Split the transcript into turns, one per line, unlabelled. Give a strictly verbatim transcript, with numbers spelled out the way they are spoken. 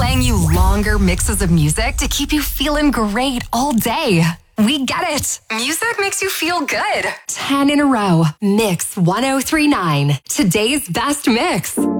playing you longer mixes of music to keep you feeling great all day. We get it. Music makes you feel good. ten in a row. Mix one oh three point nine. Today's best mix.